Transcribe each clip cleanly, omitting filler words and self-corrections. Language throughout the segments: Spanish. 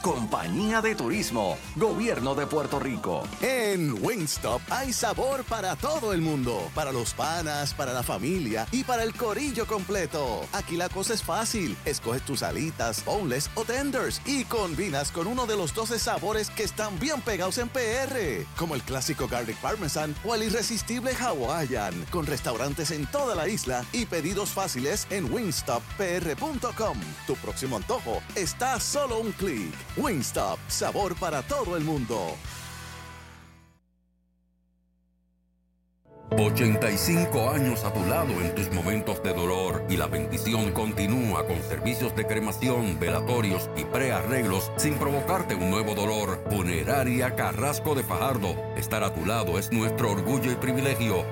Compañía de Turismo, Gobierno de Puerto Rico. En Wingstop hay sabor para todo el mundo. Para los panas, para la familia y para el corillo completo. Aquí la cosa es fácil. Escoges tus alitas, boneless o tenders y combinas con uno de los 12 sabores que están bien pegados en PR. Como el clásico Garlic Parmesan o el irresistible Hawaiian. Con restaurantes en toda la isla y pedidos fáciles en wingstoppr.com. Tu próximo antojo está a solo un clic. Wingstop, sabor para todo el mundo. 85 años a tu lado en tus momentos de dolor y la bendición continúa con servicios de cremación, velatorios y prearreglos sin provocarte un nuevo dolor. Funeraria Carrasco de Fajardo. Estar a tu lado es nuestro orgullo y privilegio.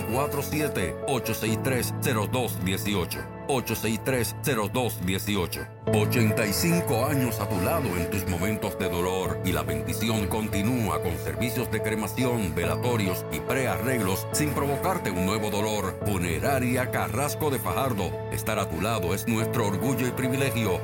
24-7-863-0218. 863-0218. 85 años a tu lado en tus momentos de dolor y la bendición continúa con servicios de cremación, velatorios y prearreglos sin provocarte un nuevo dolor. Funeraria Carrasco de Fajardo. Estar a tu lado es nuestro orgullo y privilegio.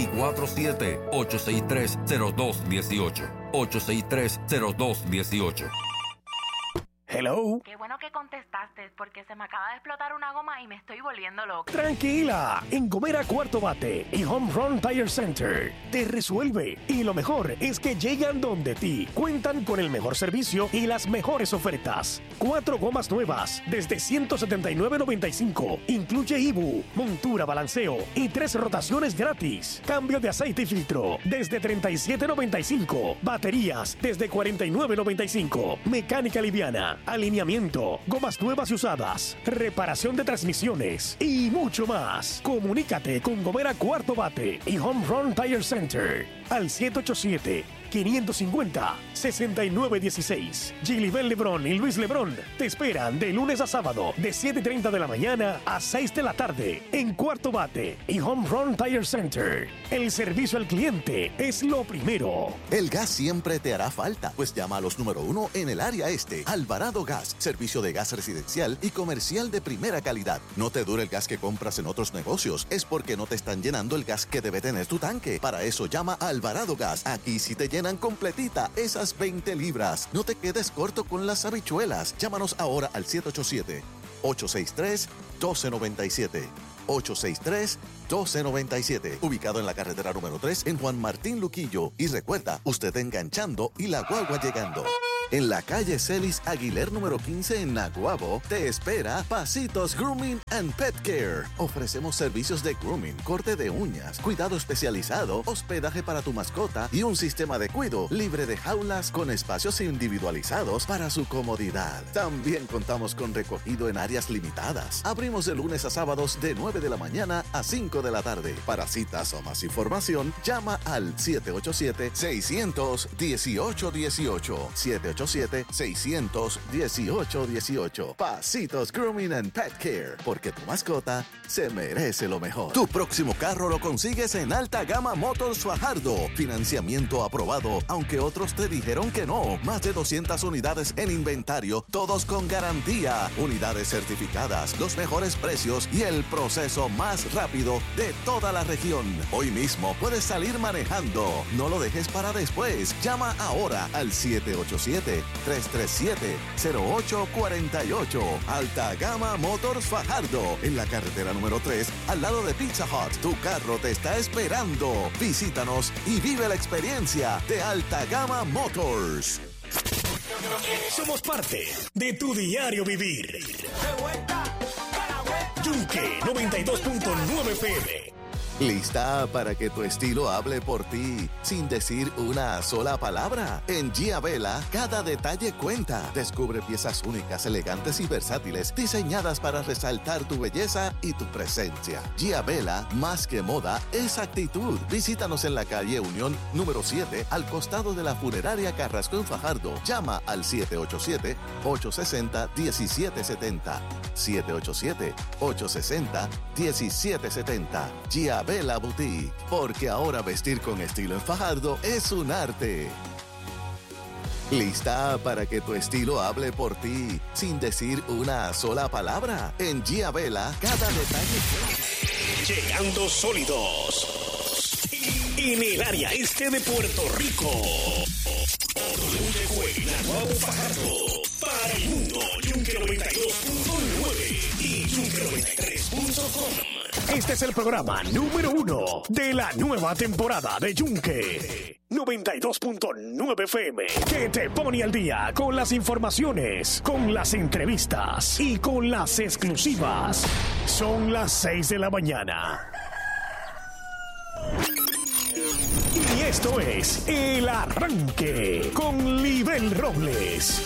24-7-863-0218. 863-0218. Hello. Qué bueno que contestaste, porque se me acaba de explotar una goma y me estoy volviendo loca. Tranquila, en Gomera Cuarto Bate y Home Run Tire Center te resuelve. Y lo mejor es que llegan donde ti. Cuentan con el mejor servicio y las mejores ofertas. 4 gomas nuevas desde $179.95. Incluye IBU, montura, balanceo y 3 rotaciones gratis. Cambio de aceite y filtro desde $37.95. Baterías desde $49.95. Mecánica liviana, alineamiento, gomas nuevas y usadas, reparación de transmisiones y mucho más. Comunícate con Gomera Cuarto Bate y Home Run Tire Center al 787-550-6916. Gilibel Lebrón y Luis Lebrón te esperan de lunes a sábado de 7:30 de la mañana a 6 de la tarde en Cuarto Bate y Home Run Tire Center. El servicio al cliente es lo primero. El gas siempre te hará falta, pues llama a los número 1 en el área este. Alvarado Gas, servicio de gas residencial y comercial de primera calidad. No te dure el gas que compras en otros negocios, es porque no te están llenando el gas que debe tener tu tanque. Para eso llama a Alvarado Gas. Aquí sí te llenan completita esas 20 libras. No te quedes corto con las habichuelas. Llámanos ahora al 787-863-1297. 863-1297. Ubicado en la carretera número 3 en Juan Martín Luquillo. Y recuerda, usted enganchando y la guagua llegando. En la calle Celis Aguiler número 15 en Naguabo, te espera Pasitos Grooming and Pet Care. Ofrecemos servicios de grooming, corte de uñas, cuidado especializado, hospedaje para tu mascota y un sistema de cuido libre de jaulas con espacios individualizados para su comodidad. También contamos con recogido en áreas limitadas. Abrimos de lunes a sábados de 9 de la mañana a 5 de la tarde. Para citas o más información, llama al 787-600-1818. 787-600-1818. Pasitos Grooming and Pet Care, porque tu mascota se merece lo mejor. Tu próximo carro lo consigues en Alta Gama Motors Fajardo. Financiamiento aprobado, aunque otros te dijeron que no. Más de 200 unidades en inventario, todos con garantía. Unidades certificadas, los mejores precios y el proceso más rápido de toda la región. Hoy mismo puedes salir manejando. No lo dejes para después. Llama ahora al 787-337-0848. Alta Gama Motors Fajardo. En la carretera número 3, al lado de Pizza Hut. Tu carro te está esperando. Visítanos y vive la experiencia de Alta Gama Motors. Somos parte de tu diario vivir. Yunque 92.9 FM. ¿Lista para que tu estilo hable por ti sin decir una sola palabra? En Gia Vela, cada detalle cuenta. Descubre piezas únicas, elegantes y versátiles, diseñadas para resaltar tu belleza y tu presencia. Gia Vela, más que moda, es actitud. Visítanos en la calle Unión número 7, al costado de la funeraria Carrasco en Fajardo. Llama al 787-860-1770. 787-860-1770. Gia Vela Boutique, porque ahora vestir con estilo en Fajardo es un arte. ¿Lista para que tu estilo hable por ti sin decir una sola palabra? En Gia Vela, cada detalle. Llegando sólidos, en el área este de Puerto Rico. WQ, Naguabo, Fajardo. Para el mundo, Yunque 92.9 y Yunque93.com. Este es el programa número 1 de la nueva temporada de Yunque 92.9 FM, que te pone al día con las informaciones, con las entrevistas y con las exclusivas. Son las 6 de la mañana. Y esto es El Arranque con Libel Robles.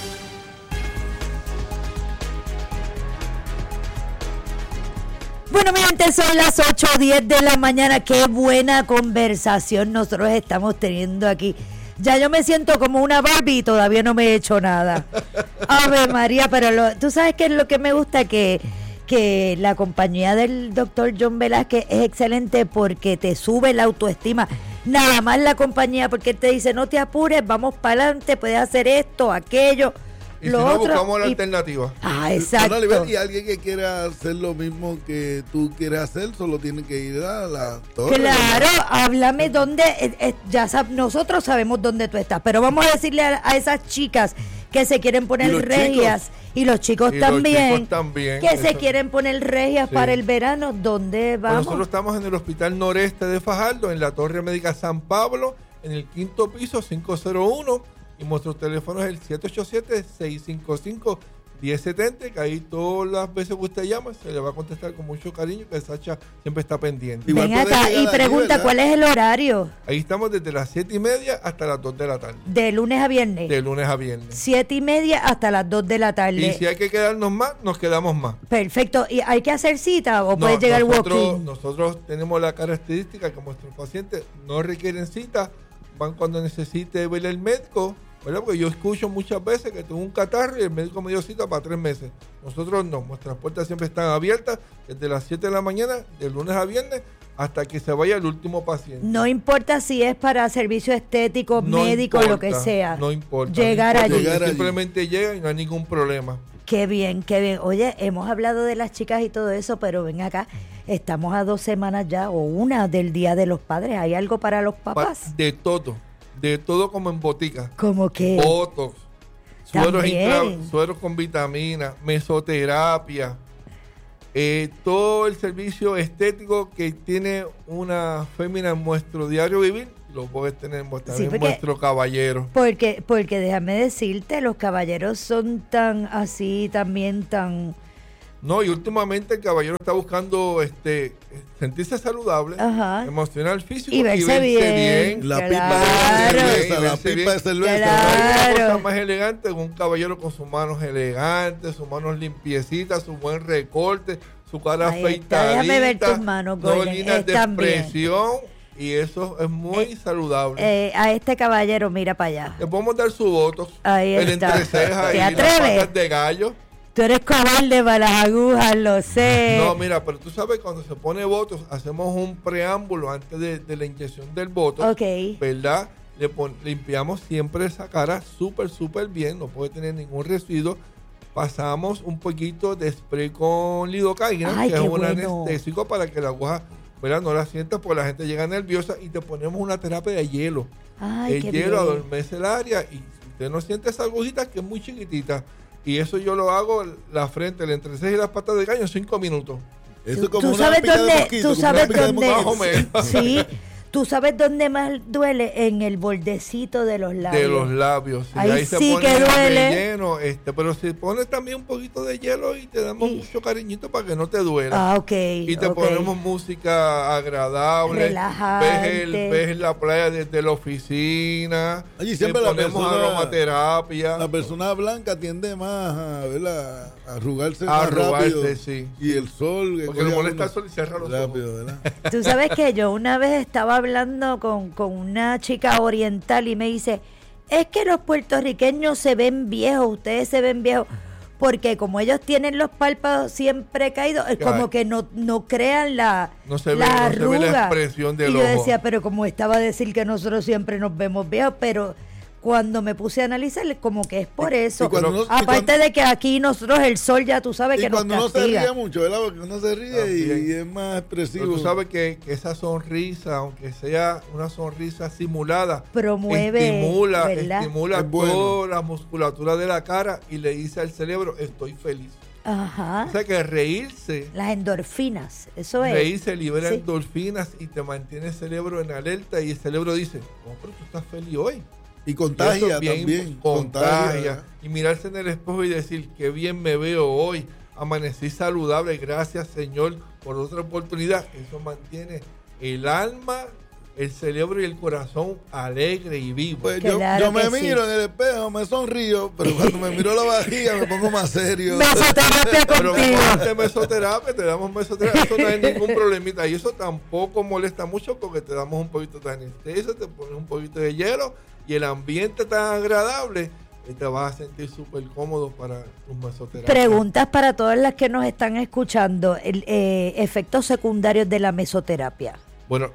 Bueno, mi gente, son las 8:10 de la mañana. Qué buena conversación nosotros estamos teniendo aquí. Ya yo me siento como una Barbie y todavía no me he hecho nada. Ave María, pero tú sabes que es lo que me gusta, que la compañía del doctor John Velázquez es excelente porque te sube la autoestima. Nada más la compañía, porque él te dice, no te apures, vamos para adelante, puedes hacer esto, aquello. Y lo si no, otro, buscamos la alternativa. Exacto. Y alguien que quiera hacer lo mismo que tú quieres hacer, solo tiene que ir a la torre. Claro, háblame dónde, nosotros sabemos dónde tú estás, pero vamos a decirle a esas chicas que se quieren poner regias, y los chicos también, que se quieren poner regias para el verano, ¿dónde vamos? Nosotros estamos en el Hospital Noreste de Fajardo, en la Torre Médica San Pablo, en el 5º piso, 501. Y nuestro teléfono es el 787-655-1070, que ahí todas las veces que usted llama se le va a contestar con mucho cariño, que Sacha siempre está pendiente. Ven acá y pregunta, ¿cuál es el horario? Ahí estamos desde las 7:30 hasta las 2 de la tarde. ¿De lunes a viernes? De lunes a viernes. 7:30 hasta las 2 de la tarde. Y si hay que quedarnos más, nos quedamos más. Perfecto. ¿Y hay que hacer cita o puede llegar walk-in? Nosotros tenemos la característica que nuestros pacientes no requieren cita, van cuando necesite ver el médico, ¿verdad? Porque yo escucho muchas veces que tengo un catarro y el médico me dio cita para 3 meses. Nosotros no, nuestras puertas siempre están abiertas desde las 7 de la mañana, de lunes a viernes, hasta que se vaya el último paciente. No importa si es para servicio estético, médico, lo que sea. No importa. Llegar allí. Simplemente llega y no hay ningún problema. Qué bien, qué bien. Oye, hemos hablado de las chicas y todo eso, pero ven acá, estamos a 2 semanas ya, o una del Día de los Padres. ¿Hay algo para los papás? De todo como en botica. ¿Cómo qué? Botox, sueros con vitaminas, mesoterapia, todo el servicio estético que tiene una fémina en nuestro diario vivir, lo puedes tener también en nuestro caballero. Porque déjame decirte, los caballeros son tan así, también tan... No, y últimamente el caballero está buscando sentirse saludable, emocional, físico y verse bien. La pipa de cerveza. Claro. No hay cosa más elegante que un caballero con sus manos elegantes, sus manos limpiecitas, su buen recorte, su cara afeitadita. Déjame ver tus manos, no líneas de expresión. Y eso es muy saludable. A este caballero, mira para allá. Le podemos dar su voto. Ahí el está. entreceja y las patas de gallo. Tú eres cobarde para las agujas, lo sé. No, mira, pero tú sabes, cuando se pone Botox, hacemos un preámbulo antes de la inyección del Botox. Ok. ¿Verdad? Limpiamos siempre esa cara súper bien, no puede tener ningún residuo. Pasamos un poquito de spray con lidocaína, que es un anestésico para que la aguja, ¿verdad?, no la sientas, porque la gente llega nerviosa, y te ponemos una terapia de hielo. Ay, el hielo adormece el área, y usted no siente esa agujita que es muy chiquitita. Y eso yo lo hago la frente, el entrecejo y las patas de gallo en 5 minutos. Eso es como ¿tú sabes dónde? ¿Tú sabes dónde? Más o menos. Sí. ¿Tú sabes dónde más duele? En el bordecito de los labios. De los labios. Sí. Ahí se sí pone que duele. Relleno, pero se pone también un poquito de hielo y te damos mucho cariñito para que no te duela. Ok. Y te ponemos música agradable. Relajante. Ves la playa desde la oficina. Allí siempre le ponemos aromaterapia. La persona blanca tiende más a arrugarse más rápido. Sí. Y el sol. Porque le molesta el sol y cierra los ojos. ¿Verdad? Tú sabes que yo una vez estaba hablando con una chica oriental y me dice, es que los puertorriqueños se ven viejos, ustedes se ven viejos, porque como ellos tienen los párpados siempre caídos, es como que no crean la arruga. No se ve la expresión del ojo. Y yo decía, pero como estaba a decir que nosotros siempre nos vemos viejos, pero cuando me puse a analizar, como que es por eso. Aparte de que aquí nosotros el sol ya tú sabes que nos castiga. Y cuando uno se ríe mucho, ¿verdad? Porque uno se ríe y es más expresivo. Pero tú sabes que esa sonrisa, aunque sea una sonrisa simulada, promueve, estimula toda la musculatura de la cara y le dice al cerebro, estoy feliz. Ajá. O sea que reírse. Las endorfinas, eso es. Reírse libera endorfinas y te mantiene el cerebro en alerta y el cerebro dice, oh, pero tú estás feliz hoy. Y contagia también. Contagia. Y mirarse en el espejo y decir, qué bien me veo hoy. Amanecí saludable. Gracias, Señor, por otra oportunidad. Eso mantiene el alma, el cerebro y el corazón alegre y vivo. Pues yo me miro en el espejo, me sonrío, pero cuando me miro la vajilla me pongo más serio. Mesoterapia contigo. Pero mesoterapia, te damos mesoterapia. Eso no hay ningún problemita. Y eso tampoco molesta mucho porque te damos un poquito de anestesia, te pones un poquito de hielo y el ambiente tan agradable y te vas a sentir súper cómodo para tus mesoterapias. Preguntas para todas las que nos están escuchando. Efectos secundarios de la mesoterapia. Bueno,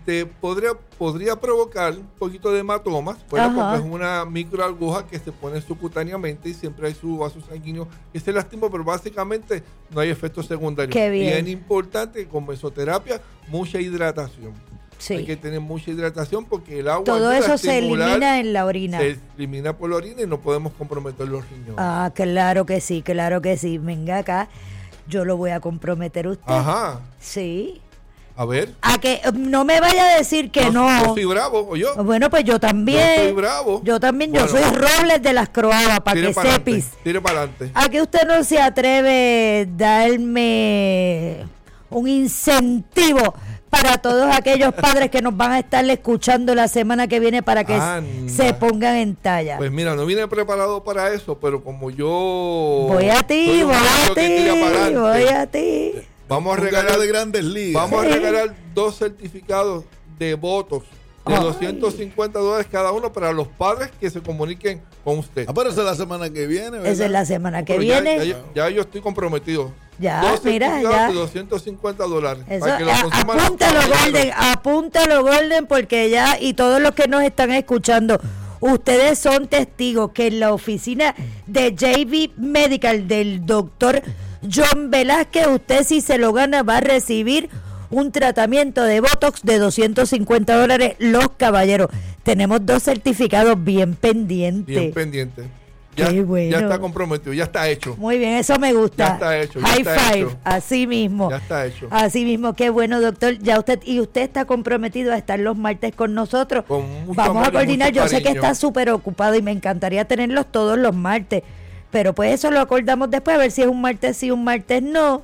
podría provocar un poquito de hematomas, porque es una microaguja que se pone subcutáneamente y siempre hay su vaso sanguíneo que se lastima, pero básicamente no hay efectos secundarios. Qué bien. Bien importante con mesoterapia, mucha hidratación. Sí. Hay que tener mucha hidratación porque el agua... Todo eso se elimina en la orina. Se elimina por la orina y no podemos comprometer los riñones. Ah, claro que sí, claro que sí. Venga acá, yo lo voy a comprometer usted. Ajá. Sí. A ver. A que no me vaya a decir que no. Yo soy bravo, ¿o yo? Bueno, pues yo también. Yo soy bravo. Yo también, bueno, yo soy Robles de las Croabas, para que sepis. Tire para adelante. ¿A que usted no se atreve a darme un incentivo para todos aquellos padres que nos van a estar escuchando la semana que viene para que se pongan en talla? Pues mira, no vine preparado para eso, pero como yo... Voy a ti. Vamos a regalar de Grandes Ligas. Vamos a regalar 2 certificados de Botox de $250 cada uno para los padres que se comuniquen con usted. Pero esa es la semana que viene, ¿verdad? Esa es la semana que viene. Ya yo estoy comprometido. Ya, 2 mira, certificados de $250. Eso, para que lo apúntalo, Golden, porque ya, y todos los que nos están escuchando, ustedes son testigos que en la oficina de JV Medical del doctor John Velázquez, usted si se lo gana va a recibir un tratamiento de Botox de $250. Los caballeros, tenemos 2 certificados bien pendientes. Ya, bueno. Ya está comprometido, ya está hecho. Muy bien, eso me gusta. Ya está hecho. High five, así mismo. Ya está hecho. Así mismo, qué bueno, doctor. Ya usted está comprometido a estar los martes con nosotros. Vamos a coordinar. Yo sé que está súper ocupado y me encantaría tenerlos todos los martes. Pero pues eso lo acordamos después, a ver si es un martes sí, un martes no.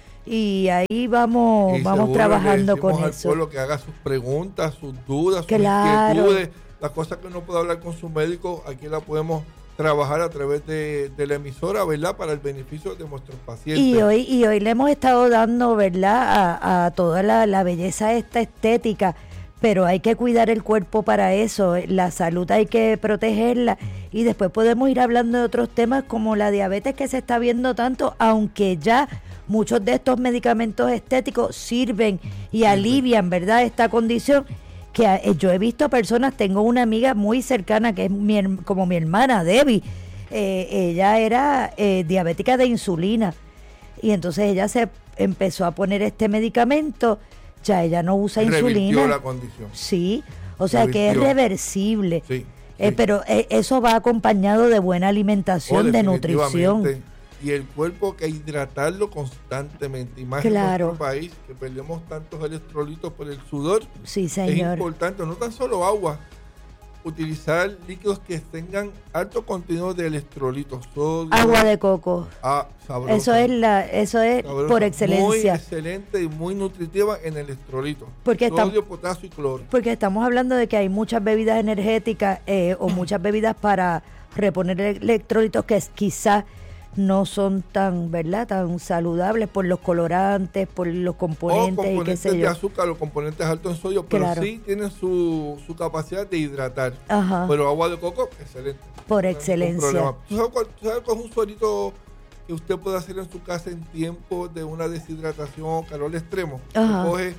Y ahí vamos trabajando con eso. Al pueblo que haga sus preguntas, sus dudas, sus inquietudes, las cosas que no puede hablar con su médico, aquí la podemos trabajar a través de la emisora, ¿verdad? Para el beneficio de nuestros pacientes. Y hoy le hemos estado dando, ¿verdad? A toda la belleza esta estética, pero hay que cuidar el cuerpo para eso, la salud hay que protegerla y después podemos ir hablando de otros temas como la diabetes que se está viendo tanto, aunque ya muchos de estos medicamentos estéticos sirven y alivian, ¿verdad?, esta condición. Que yo he visto personas, tengo una amiga muy cercana que es como mi hermana Debbie, ella era diabética de insulina y entonces ella se empezó a poner este medicamento, ya ella no usa insulina. La condición. Sí, o sea que es reversible, sí. Pero eso va acompañado de buena alimentación, de nutrición. Y el cuerpo hay que hidratarlo constantemente. Y más en nuestro país, que perdemos tantos electrolitos por el sudor. Sí, señor. Es importante, no tan solo agua, utilizar líquidos que tengan alto contenido de electrolitos. Sodio, agua de coco. Sabrosa. Eso es sabrosa, por excelencia. Muy excelente y muy nutritiva en electrolitos. Sodio, potasio y cloro. Porque estamos hablando de que hay muchas bebidas energéticas o muchas bebidas para reponer electrolitos que quizás no son tan, ¿verdad?, tan saludables por los colorantes, por los componentes y qué sé yo. De azúcar, los componentes altos en sodio, pero sí tienen su capacidad de hidratar. Ajá. Pero agua de coco, excelente. Por excelencia. ¿Tú sabes cuál es un suerito que usted puede hacer en su casa en tiempo de una deshidratación o calor extremo? Coge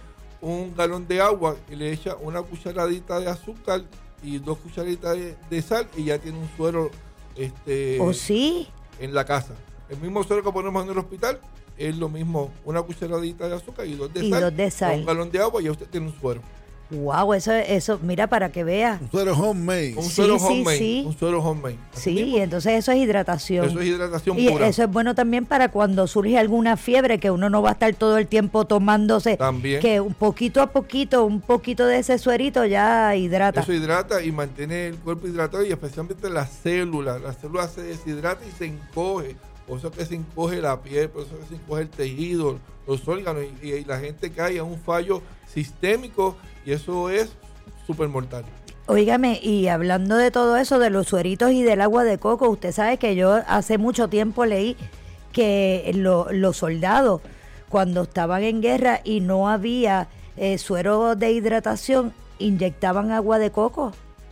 un galón de agua y le echa una cucharadita de azúcar y 2 cucharaditas de sal y ya tiene un suero sí? en la casa. El mismo suero que ponemos en el hospital es lo mismo, una cucharadita de azúcar y 2 de sal. Un galón de agua y ya usted tiene un suero. Wow, eso, mira para que vea. Un suero homemade. Un suero homemade. Sí, entonces eso es hidratación. Eso es hidratación y pura. eso es bueno también para cuando surge alguna fiebre, que uno no va a estar todo el tiempo tomándose. También. Que un poquito a poquito, un poquito de ese suerito ya hidrata. Eso hidrata y mantiene el cuerpo hidratado y especialmente las células. La célula se deshidrata y se encoge. Por eso que se encoge la piel, por eso que se encoge el tejido, los órganos y la gente cae en un fallo sistémico y eso es súper mortal. Óigame, y hablando de todo eso, de los sueritos y del agua de coco, usted sabe que yo hace mucho tiempo leí que los soldados, cuando estaban en guerra y no había suero de hidratación, inyectaban agua de coco.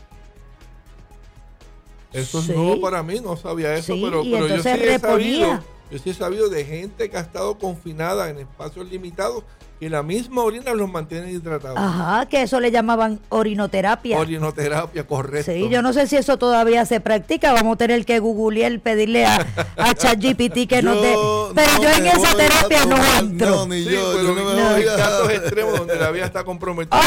Eso es nuevo para mí, no sabía eso, pero yo sí he sabido de gente que ha estado confinada en espacios limitados y la misma orina los mantiene hidratados. Ajá, que eso le llamaban orinoterapia. Orinoterapia, correcto. Sí, yo no sé si eso todavía se practica, vamos a tener que googlear, pedirle a ChatGPT que nos dé. Pero yo en esa terapia no entro. No, ni yo, pero no hay casos extremos donde la vida está comprometida.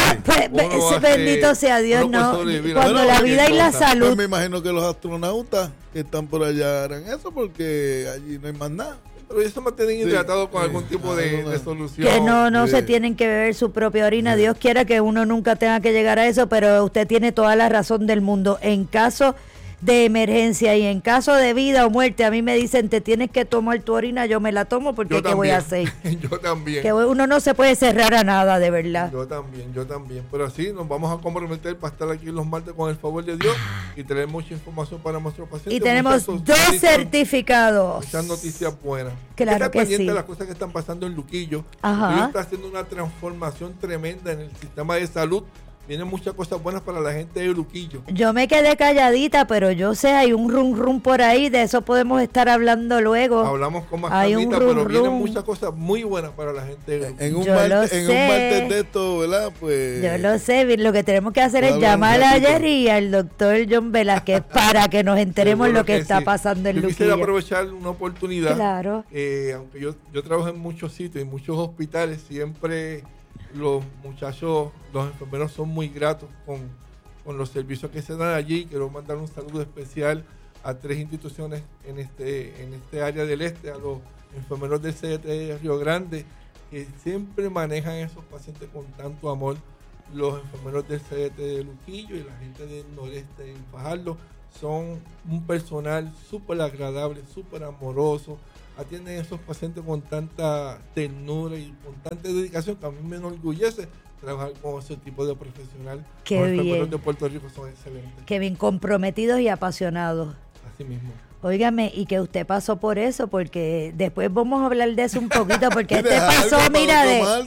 Bendito sea Dios, no. Cuando la vida y la salud. Pues me imagino que los astronautas que están por allá harán eso porque allí no hay más nada. Pero ellos se mantienen hidratados con algún tipo de solución. Que no se tienen que beber su propia orina. Dios quiera que uno nunca tenga que llegar a eso, pero usted tiene toda la razón del mundo. En caso de emergencia y en caso de vida o muerte, a mí me dicen, te tienes que tomar tu orina, yo me la tomo porque ¿qué voy a hacer? Yo también. Que uno no se puede cerrar a nada, de verdad. Yo también. Pero así nos vamos a comprometer para estar aquí los martes con el favor de Dios y tener mucha información para nuestros pacientes. Y tenemos 2 certificados. Muchas noticias buenas. Claro que pendiente sí. de las cosas que están pasando en Luquillo. Ajá. Luquillo está haciendo una transformación tremenda en el sistema de salud. Vienen muchas cosas buenas para la gente de Luquillo. Yo me quedé calladita, pero yo sé, hay un rum por ahí, de eso podemos estar hablando luego. Hablamos con más calmita, pero vienen muchas cosas muy buenas para la gente de Luquillo. En un martes de esto, ¿verdad? Pues yo lo sé, lo que tenemos que hacer es llamar a Jerry y al doctor John Velázquez para que nos enteremos lo que está pasando en Luquillo. Yo quisiera aprovechar una oportunidad. Claro. Aunque yo trabajo en muchos sitios, en muchos hospitales, siempre los muchachos, los enfermeros son muy gratos con los servicios que se dan allí. Quiero mandar un saludo especial a 3 instituciones en este área del este, a los enfermeros del CDT de Río Grande, que siempre manejan a esos pacientes con tanto amor. Los enfermeros del CDT de Luquillo y la gente del noreste en Fajardo son un personal súper agradable, súper amoroso. Atienden a esos pacientes con tanta ternura y con tanta dedicación que a mí me enorgullece trabajar con ese tipo de profesional. Qué los bien. enfermeros de Puerto Rico son excelentes. Qué bien, comprometidos y apasionados. Así mismo. Óigame, y que usted pasó por eso, porque después vamos a hablar de eso un poquito, porque este pasó, mira,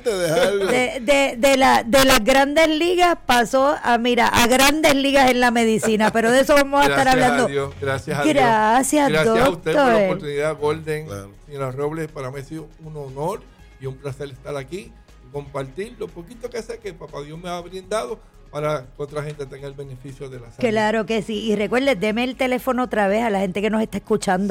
de las grandes ligas pasó a grandes ligas en la medicina, pero de eso vamos a estar hablando. Gracias a Dios. Gracias, doctor. A usted por la oportunidad, Golden. Claro. Señora Robles, para mí ha sido un honor y un placer estar aquí y compartir lo poquito que sé que Papá Dios me ha brindado para que otra gente tenga el beneficio de la salud. Claro que sí. Y recuerde, deme el teléfono otra vez a la gente que nos está escuchando.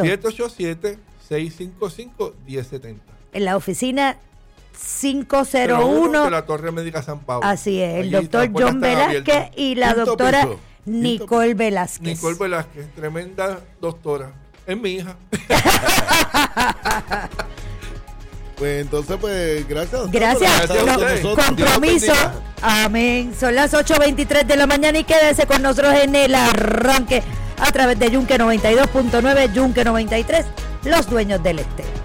787-655-1070. En la oficina 501 de la Torre Médica San Pablo. Así es, el doctor John Velázquez y la doctora Nicole Velázquez. Nicole Velázquez, tremenda doctora. Es mi hija. Pues entonces, gracias. Gracias. Compromiso. Amén. Son las 8:23 de la mañana y quédese con nosotros en el arranque a través de Yunque 92.9, Yunque 93, los dueños del este.